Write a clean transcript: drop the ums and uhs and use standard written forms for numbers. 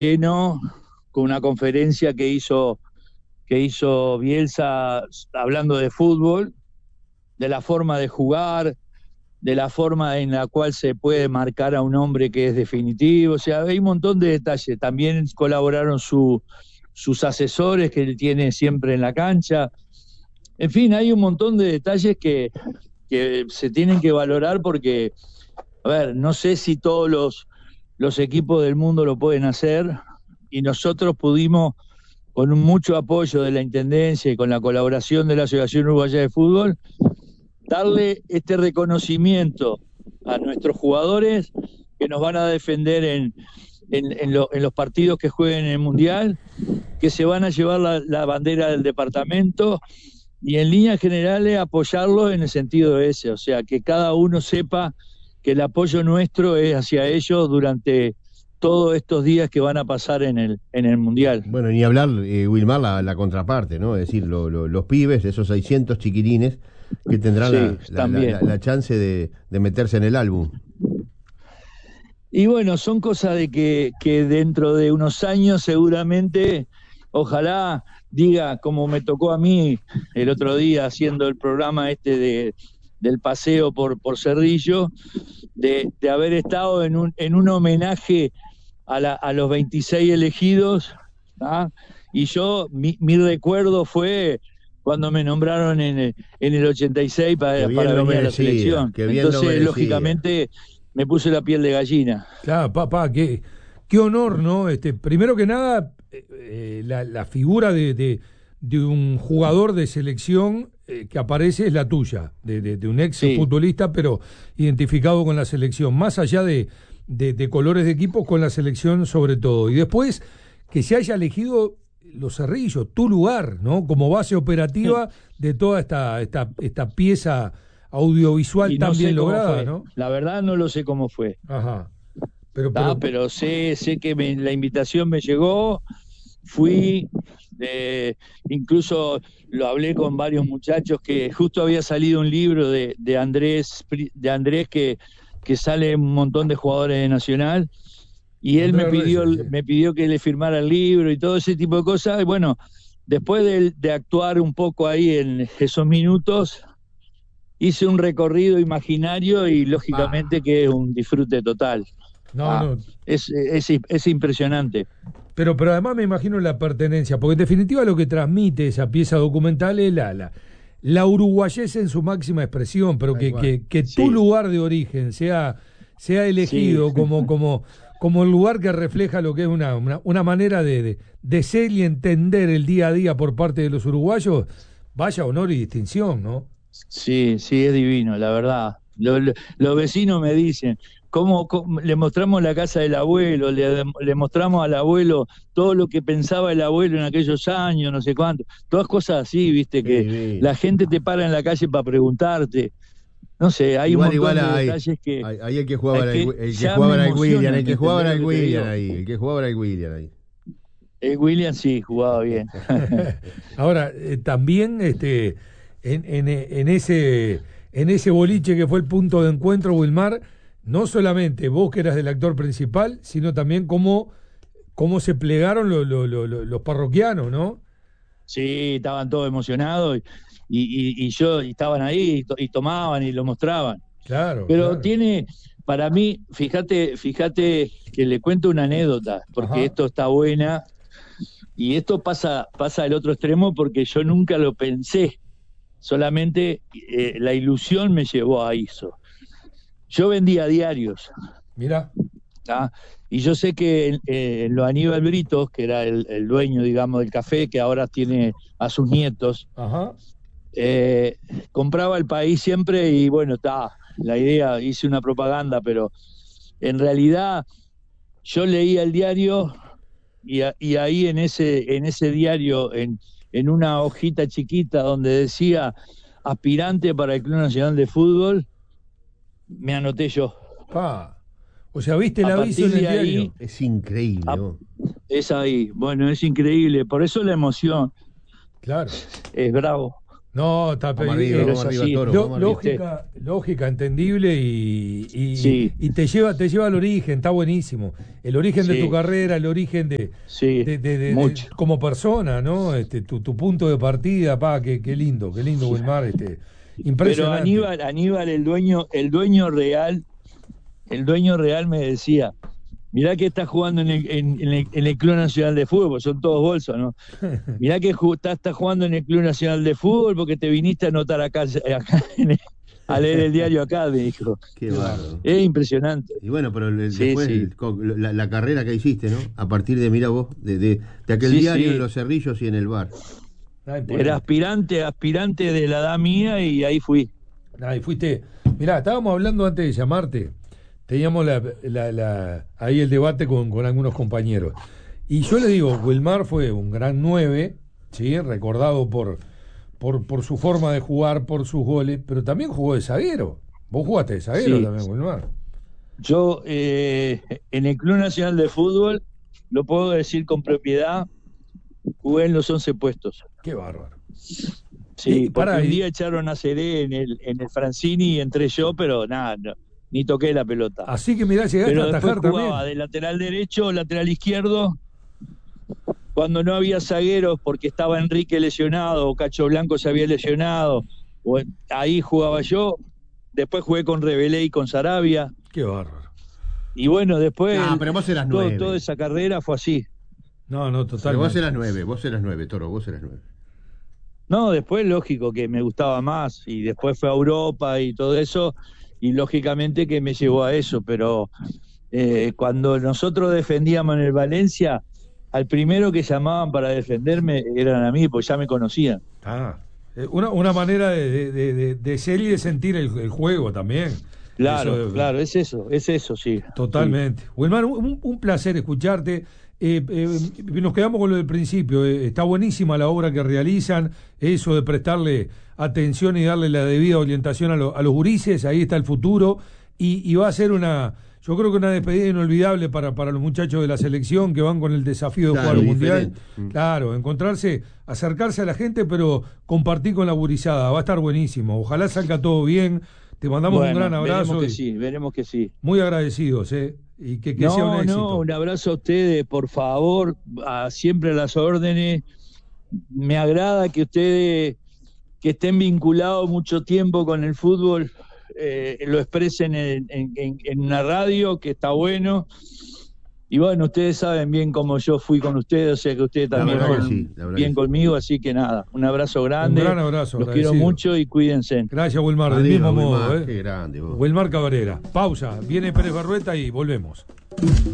lleno con una conferencia que hizo Bielsa hablando de fútbol, de la forma de jugar, de la forma en la cual se puede marcar a un hombre que es definitivo. O sea, hay un montón de detalles. También colaboraron sus asesores que él tiene siempre en la cancha. En fin, hay un montón de detalles que se tienen que valorar porque, a ver, no sé si todos los equipos del mundo lo pueden hacer, y nosotros pudimos, con mucho apoyo de la Intendencia y con la colaboración de la Asociación Uruguaya de Fútbol, darle este reconocimiento a nuestros jugadores que nos van a defender en los partidos que jueguen en el Mundial, que se van a llevar la bandera del departamento, y en líneas generales apoyarlos en el sentido ese, o sea, que cada uno sepa que el apoyo nuestro es hacia ellos durante todos estos días que van a pasar en el Mundial. Bueno, ni hablar, Wilmar, la contraparte, ¿no? Es decir, los pibes, esos 600 chiquilines que tendrán Sí, también. la chance de meterse en el álbum. Y bueno, son cosas de que dentro de unos años seguramente, ojalá diga, como me tocó a mí el otro día haciendo el programa del paseo por Cerrillo, de haber estado en un homenaje a los 26 elegidos, ¿tá? Y mi recuerdo fue cuando me nombraron en el 86 para venir a la selección. Entonces, lógicamente, me puse la piel de gallina. Claro, papá, qué honor, ¿no? Primero que nada, la figura de un jugador de selección que aparece es la tuya, de un ex futbolista, pero identificado con la selección, más allá de colores de equipo, con la selección sobre todo. Y después, que se haya elegido Los Cerrillos, tu lugar, ¿no? Como base operativa de toda esta pieza audiovisual tan bien lograda, ¿no? La verdad no lo sé cómo fue. Ajá. Pero sé que la invitación me llegó, fui, incluso lo hablé con varios muchachos, que justo había salido un libro de Andrés que sale un montón de jugadores de Nacional, y él me pidió que le firmara el libro y todo ese tipo de cosas. Y bueno, después de actuar un poco ahí en esos minutos, hice un recorrido imaginario y lógicamente que es un disfrute total. No. Es impresionante. Pero además me imagino la pertenencia, porque en definitiva lo que transmite esa pieza documental es la uruguayesa en su máxima expresión, pero que tu lugar de origen sea elegido como el lugar que refleja lo que es una manera de ser y entender el día a día por parte de los uruguayos. Vaya honor y distinción, ¿no? Sí, es divino, la verdad. Los vecinos me dicen, ¿cómo le mostramos la casa del abuelo, le mostramos al abuelo todo lo que pensaba el abuelo en aquellos años, no sé cuánto, todas cosas así, viste, que la gente te para en la calle para preguntarte. No sé, hay un montón de detalles que... Ahí el que jugaba era el William, el que jugaba era el William ahí. El William sí, jugaba bien. Ahora, también en ese boliche que fue el punto de encuentro, Wilmar, no solamente vos que eras el actor principal, sino también cómo se plegaron los parroquianos, ¿no? Sí, estaban todos emocionados y estaban ahí y tomaban y lo mostraban. Claro. Pero tiene, para mí, fíjate que le cuento una anécdota, porque esto está buena, y esto pasa al otro extremo porque yo nunca lo pensé, solamente la ilusión me llevó a eso. Yo vendía diarios. Mira. Y yo sé que lo Aníbal Britos, que era el dueño, digamos, del café, que ahora tiene a sus nietos, compraba El País siempre, y bueno, la idea, hice una propaganda, pero en realidad yo leía el diario y ahí en ese diario, en una hojita chiquita donde decía aspirante para el Club Nacional de Fútbol, me anoté yo. O sea, ¿viste el aviso en el diario? Es increíble, ¿no? Es ahí, bueno, es increíble, por eso la emoción. Claro. Es bravo. No, está Vamos arriba, vamos arriba, Toro, vamos arriba. Lógica, entendible Sí. y te lleva al origen, está buenísimo. El origen de Sí. tu carrera, el origen de mucho. como persona, ¿no? Tu punto de partida, qué lindo, Wilmar, impresionante. Pero Aníbal, el dueño real me decía, mirá que estás jugando en el Club Nacional de Fútbol, son todos bolsos, ¿no? Mirá que estás jugando en el Club Nacional de Fútbol porque te viniste a anotar acá a leer el diario acá, me dijo. Qué bárbaro. Es impresionante. Y bueno, pero Sí, después sí. La carrera que hiciste, ¿no? A partir de, mira vos, de aquel Sí, diario sí. en Los Cerrillos y en el bar. Era aspirante de la edad mía y ahí fui. Y fuiste. Mirá, estábamos hablando antes de llamarte. Teníamos ahí el debate con algunos compañeros. Y yo le digo, Wilmar fue un gran 9, ¿sí? Recordado por su forma de jugar, por sus goles, pero también jugó de zaguero. Vos jugaste de zaguero Sí. también, Wilmar. Yo en el Club Nacional de Fútbol, lo puedo decir con propiedad, jugué en los 11 puestos. Qué bárbaro. Sí, Pará, porque un día echaron a Seré en el Francini y entré yo, pero nada, no, ni toqué la pelota. Así que mirá, llegaste Pero a después atajar jugaba también. de lateral derecho, lateral izquierdo, cuando no había zagueros porque estaba Enrique lesionado o Cacho Blanco se había lesionado, ahí jugaba yo. Después jugué con Rebelé y con Sarabia. Qué bárbaro. Y bueno, después Pero vos eras 9. toda esa carrera fue así. No, Pero totalmente. vos eras 9, Toro, vos eras 9. No, después lógico que me gustaba más y después fue a Europa y todo eso y lógicamente que me llevó a eso, pero cuando nosotros defendíamos en el Valencia, al primero que llamaban para defenderme eran a mí, porque ya me conocían. Una manera de ser y de sentir el juego también. Claro, claro, es eso, sí. Totalmente. Sí. Wilmar, un placer escucharte. Nos quedamos con lo del principio. Está buenísima la obra que realizan, eso de prestarle atención y darle la debida orientación a los gurises, ahí está el futuro, y va a ser yo creo que una despedida inolvidable para los muchachos de la selección que van con el desafío de jugar un mundial. Claro, acercarse a la gente, pero compartir con la gurizada, va a estar buenísimo. Ojalá salga todo bien. Te mandamos un gran abrazo. Veremos que sí. Muy agradecidos, y que sea un éxito. No, un abrazo a ustedes, por favor, siempre a las órdenes. Me agrada que ustedes, que estén vinculados mucho tiempo con el fútbol, lo expresen en una radio, que está bueno. Y bueno, ustedes saben bien cómo yo fui con ustedes, o sea que ustedes también fueron bien conmigo, así que nada, un abrazo grande. Un gran abrazo. Los quiero mucho y cuídense. Gracias, Wilmar, del mismo modo. Qué grande, vos. Wilmar Cabrera. Pausa, viene Pérez Barrueta y volvemos.